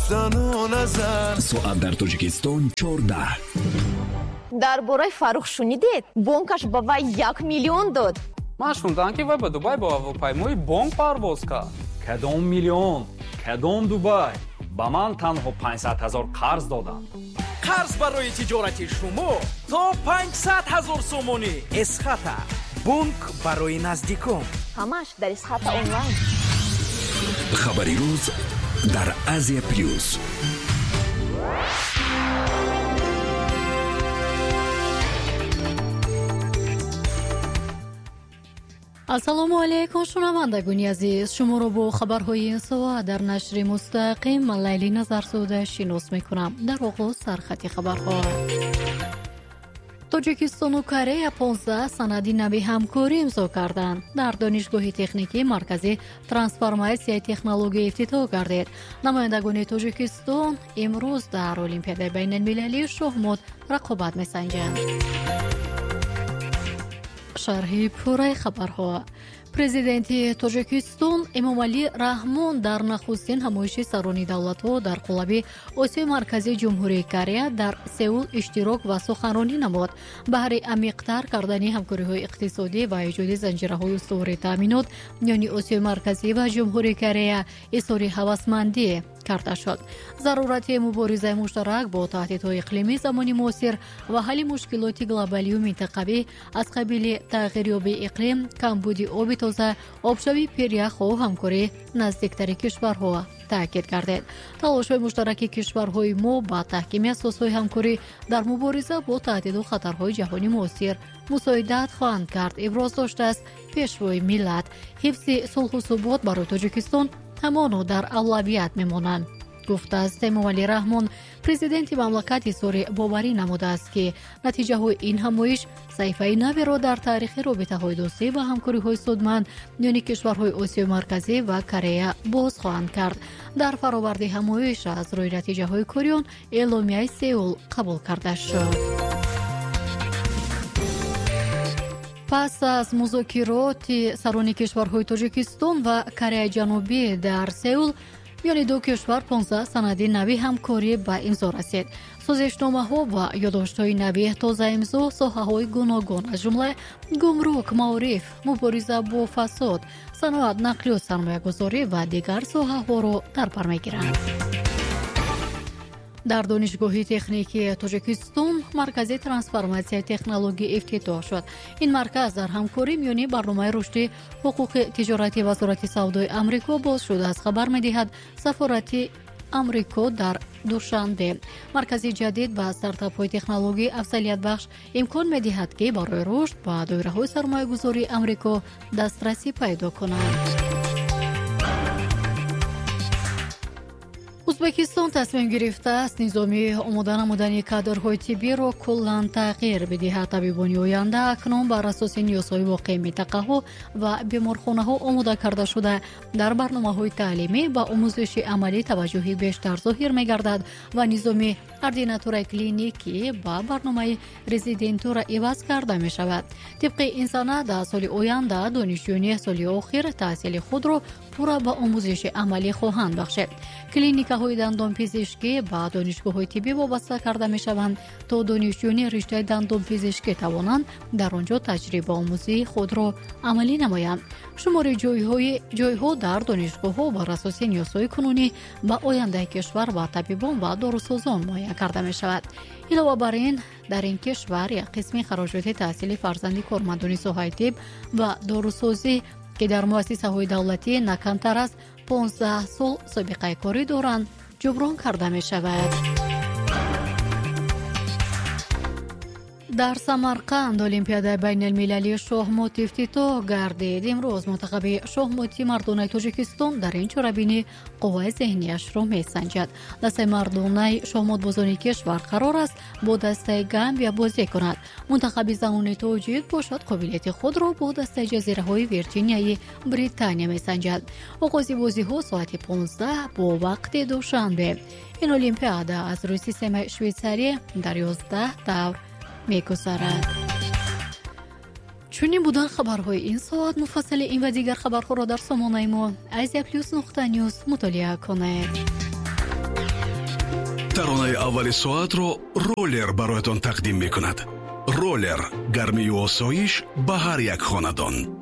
زن و نزن. ساعت در تاجیکستان 14. дар бораи Фарух шунидед? Бонкаш ба вай 1 миллион дод. ман шундам ки вай ба Дубай бо ҳавопаймои бонк парвоз кард. Кадом миллион? Кадом Дубай? ба ман танҳо 500 000 қарз доданд. қарз барои тиҷорати шумо то 500 000 сомонӣ. Эсхата бонк барои наздикон. ҳамаш дар Эсхата онлайн. хабари рӯз дар Азия плюс. ассалому алайкум шунавандагони азиз, шуморо бо хабарҳои ин соат дар нашри мустақим ман Лайли Назарзода шинос мекунам. дар оғоз сархати хабарҳо. тоҷикистону Корея 15 санади нави ҳамкорӣ имзо карданд. дар донишгоҳи техникии маркази трансформатсияи технология ифтитоҳ гардид. намояндагони Тоҷикистон имрӯз дар Олимпиадаи байналмилалии шоҳмот рақобат месанҷанд. шарҳи пурраи хабарҳо. президенти Тоҷикистон Эмомалӣ Раҳмон дар нахустин ҳамоиши сарони давлатҳо дар қуллаби Осиёи Марказии Ҷумҳурии Корея дар Сеул иштирок ва суханронӣ намуд. баҳри амиқтар кардани ҳамкориҳои иқтисодӣ ва эҷоди занҷираҳои устувории таъминот миёни Осиёи Марказӣ ва Ҷумҳурии Корея изҳори ҳавасмандӣ карда шуд. зарурати муборизаи муштарак бо таҳдидҳои иқлимӣ замони муосир ва ҳалли мушкилоти глобалию минтақавӣ аз қабили тағйирёбии иқлим, камбуди оби тоза, обшавии пиряху ҳамкорӣ наздиктари кишварҳо таъкид гардид. талошҳои муштараки кишварҳои мо ба таҳкими асосҳои ҳамкорӣ дар мубориза бо таҳдиду хатарҳои ҷаҳони муосир мусоидат хоҳанд кард, иброз доштааст пешвои миллат. ҳифзи сулҳу субот барои Тоҷикистон ҳамоно дар авлавият мемонанд, гуфтааст Эмомалӣ Раҳмон. президенти мамлакат изҳори боварӣ намудааст ки натиҷаҳои ин ҳамоиш саҳифаи наверо дар таърихи робитаҳои дӯстӣ ва ҳамкориҳои судманд миёни кишварҳои Осиёи Марказӣ ва Корея боз хоҳанд кард. дар фароварди ҳамоиш аз рӯи натиҷаҳои кӯриён эъломияи Сеул қабул карда шуд. пас аз музокироти сарони кишварҳои Тоҷикистон ва Кореяи Ҷанубӣ дар Сеул миёни ду кишвар 15 санади нави ҳамкорӣ ба имзо расид. созишномаҳо ва ёддоштҳои нави тоза имзо соҳаҳои гуногун аз ҷумла гумрук, маориф, мубориза бо фасод, саноат, нақлиёт, сармоягузорӣ ва дигар соҳаҳоро дар бар мегиранд. дар донишгоҳи техникии Тоҷикистон маркази трансформатсияи технологӣ ифтитоҳ шуд. ин марказ дар ҳамкорӣ миёни барномаи рушди ҳуқуқи тиҷорати Вазорати савдои Амрико боз шудааст, хабар медиҳад Сафорати Амрико дар Душанбе. маркази ҷадид ба стартапҳои технологӣ афзалиятбахш имкон медиҳад ки барои рушд ба доираҳои сармоягузории Амрико дастрасӣ пайдо кунанд. ӯзбекистон тасмим гирифтааст низоми омода намудани кадрҳои тиббиро куллан тағйир бидиҳад. табибони оянда акнун бар асоси ниёзҳои воқеи минтақаҳо ва беморхонаҳо омода карда шуда дар барномаҳои таълимӣ ба омӯзиши амалӣ таваҷҷӯҳи бештар зоҳир мегардад ва низоми ординатураи клиникӣ ба барномаи резидентура иваз карда мешавад. тибқи ин санад аз соли оянда донишҷӯёни соли охир таҳсили худро пурра ба омӯзиши амалӣ хоҳанд бахшид. клиникаҳои дандонпизишкӣ ба донишгоҳҳои тиббӣ вобаста карда мешаванд то донишҷӯёни риштаи дандонпизишкӣ тавонанд дар он ҷо таҷрибаомӯзии худро амалӣ намоянд. шумори ҷойҳо дар донишгоҳҳо бар асоси ниёзҳои кунунӣ ба ояндаи кишвар ва табибон ва дорусозон муайян карда мешавад. илова бар ин дар ин кишвар як қисми хароҷоти таҳсили фарзанди кормандони соҳаи тиб ва дорусозӣ ки дар муассисаҳои давлатӣ на камтар аз 15 сол собиқаи корӣ доранд ҷуброн карда мешавад. дар Самарқанд Олимпиадаи байналмилалии шоҳмот ифтитоҳ гардид. имрӯз мунтахаби шоҳмоти мардонаи Тоҷикистон дар ин чорабинӣ қувваи зеҳниашро месанҷад. дастаи мардонаи шоҳмотбозони кишвар қарор аст бо дастаи Гамбия бозӣ кунад. мунтахаби занони тоҷик бошад қобилияти худро бо дастаи ҷазираҳои Вирҷинияи Британия месанҷад. оғози бозиҳо соати 15 бо вақти душанбе. ин олимпиада аз рӯи системаи Швейтсария дар 11 давр мегузарад. чунин будан хабарҳои ин соат. муфассали ин ва дигар хабарҳоро дар сомонаи мо Азия Плюс нуқта Ньюс мутолиа кунед. таронаи аввали соатро роллер бароятон тақдим мекунад. роллер гармию осоиш ба ҳар як хонадон.